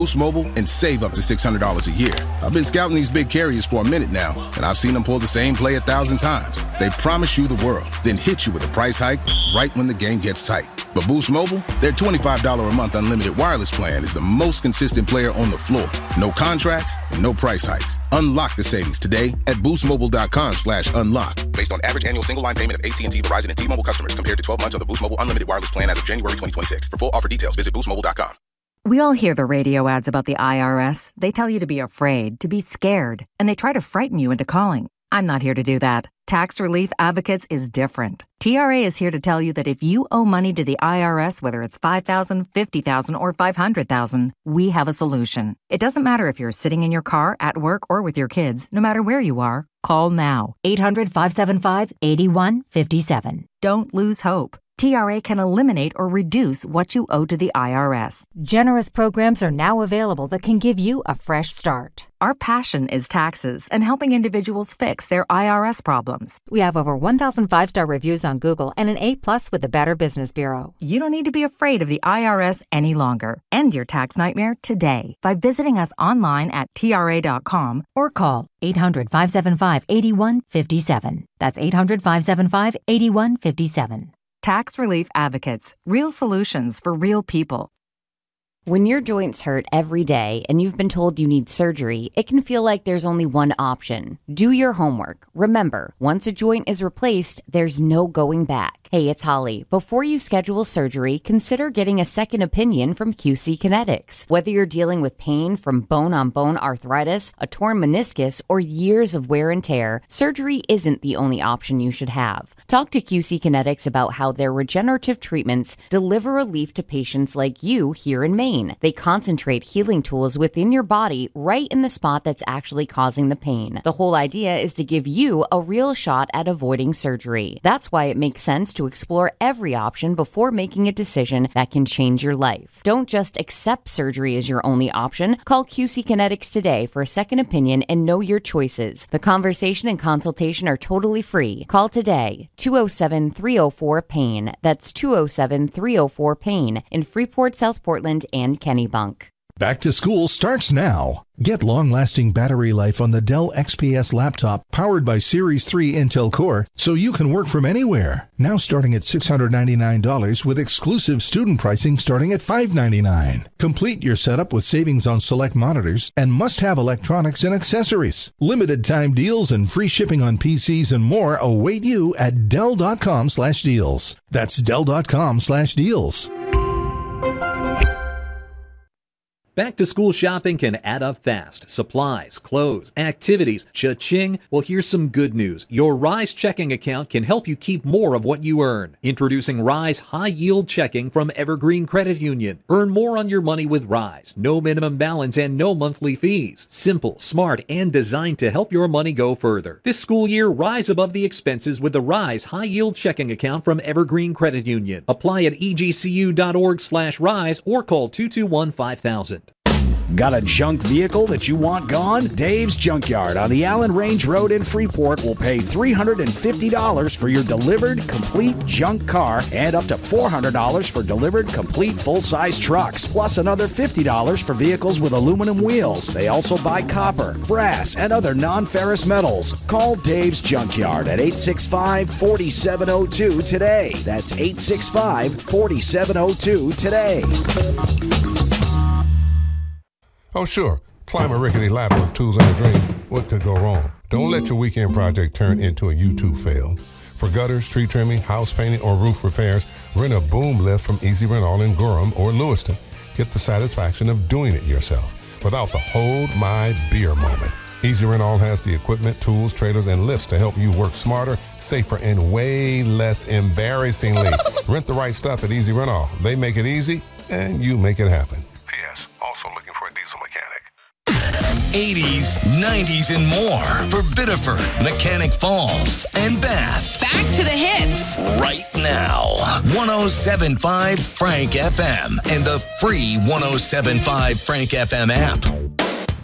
Boost Mobile and save up to $600 a year. I've been scouting these big carriers for a minute now, and I've seen them pull the same play 1,000 times. They promise you the world, then hit you with a price hike right when the game gets tight. But Boost Mobile, their $25 a month unlimited wireless plan is the most consistent player on the floor. No contracts, no price hikes. Unlock the savings today at boostmobile.com/unlock. Based on average annual single line payment of AT&T, Verizon, and T-Mobile customers compared to 12 months of the Boost Mobile unlimited wireless plan as of January 2026. For full offer details, visit boostmobile.com. We all hear the radio ads about the IRS. They tell you to be afraid, to be scared, and they try to frighten you into calling. I'm not here to do that. Tax Relief Advocates is different. TRA is here to tell you that if you owe money to the IRS, whether it's $5,000, $50,000, or $500,000, we have a solution. It doesn't matter if you're sitting in your car, at work, or with your kids. No matter where you are, call now. 800-575-8157. Don't lose hope. TRA can eliminate or reduce what you owe to the IRS. Generous programs are now available that can give you a fresh start. Our passion is taxes and helping individuals fix their IRS problems. We have over 1,000 5-star reviews on Google and an A+ with the Better Business Bureau. You don't need to be afraid of the IRS any longer. End your tax nightmare today by visiting us online at TRA.com or call 800-575-8157. That's 800-575-8157. Tax Relief Advocates. Real solutions for real people. When your joints hurt every day and you've been told you need surgery, it can feel like there's only one option. Do your homework. Remember, once a joint is replaced, there's no going back. Hey, it's Holly. Before you schedule surgery, consider getting a second opinion from QC Kinetics. Whether you're dealing with pain from bone-on-bone arthritis, a torn meniscus, or years of wear and tear, surgery isn't the only option you should have. Talk to QC Kinetics about how their regenerative treatments deliver relief to patients like you here in Maine. They concentrate healing tools within your body right in the spot that's actually causing the pain. The whole idea is to give you a real shot at avoiding surgery. That's why it makes sense to explore every option before making a decision that can change your life. Don't just accept surgery as your only option. Call QC Kinetics today for a second opinion and know your choices. The conversation and consultation are totally free. Call today, 207-304-PAIN. That's 207-304-PAIN in Freeport, South Portland, and Kennebunk. Back to school starts now. Get long-lasting battery life on the Dell XPS laptop powered by Series 3 Intel Core so you can work from anywhere. Now starting at $699 with exclusive student pricing starting at $599. Complete your setup with savings on select monitors and must-have electronics and accessories. Limited time deals and free shipping on PCs and more await you at Dell.com/deals. That's Dell.com/deals. Back to school shopping can add up fast. Supplies, clothes, activities, cha-ching. Well, here's some good news. Your Rise checking account can help you keep more of what you earn. Introducing Rise High Yield Checking from Evergreen Credit Union. Earn more on your money with Rise. No minimum balance and no monthly fees. Simple, smart, and designed to help your money go further. This school year, rise above the expenses with the Rise High Yield Checking account from Evergreen Credit Union. Apply at egcu.org/rise or call 221-5000. Got a junk vehicle that you want gone? Dave's Junkyard on the Allen Range Road in Freeport will pay $350 for your delivered complete junk car and up to $400 for delivered complete full-size trucks, plus another $50 for vehicles with aluminum wheels. They also buy copper, brass, and other non-ferrous metals. Call Dave's Junkyard at 865-4702 today. That's 865-4702 today. Oh, sure. Climb a rickety ladder with tools and a dream. What could go wrong? Don't let your weekend project turn into a YouTube fail. For gutters, tree trimming, house painting, or roof repairs, rent a boom lift from Easy Rental in Gorham or Lewiston. Get the satisfaction of doing it yourself without the hold my beer moment. Easy Rental has the equipment, tools, trailers, and lifts to help you work smarter, safer, and way less embarrassingly. Rent the right stuff at Easy Rental. They make it easy, and you make it happen. P.S. Also looking for a diesel mechanic. 80s, 90s, and more for Biddeford, Mechanic Falls, and Bath. Back to the hits. Right now. 107.5 Frank FM and the free 107.5 Frank FM app.